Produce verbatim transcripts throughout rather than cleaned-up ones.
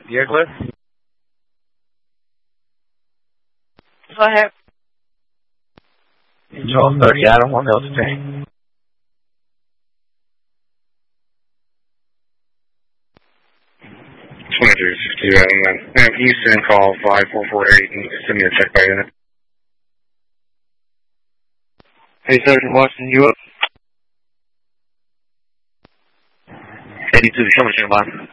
You're clear? Go ahead. twelve thirty, I don't want to today. twenty-three sixty, uh, ma'am, Eastern, call five four four eight and send me a check by unit. Hey, Sergeant Watson, you up? eighty-two, show me your line.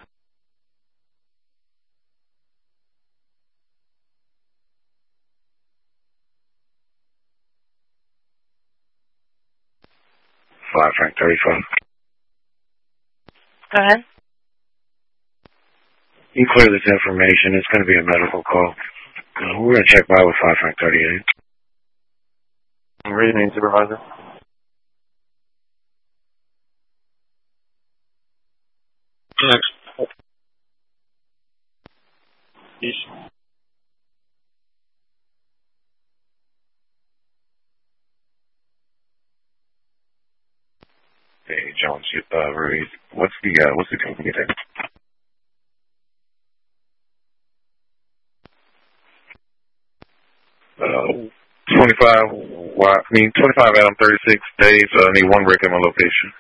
five Frank thirty-five. Go ahead. You clear this information. It's going to be a medical call. Uh, we're going to check by with five Frank thirty-eight. Read your name, Supervisor. Next. East. Hey, Jones, uh, Ruiz, what's the, uh, what's the company there? Uh, twenty-five, I mean, twenty-five Adam thirty-six days, uh, I need one wreck at my location.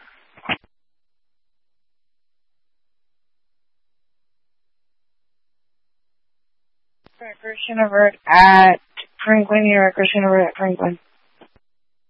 Christian Alert at Franklin, you're at Christian Alert at Franklin.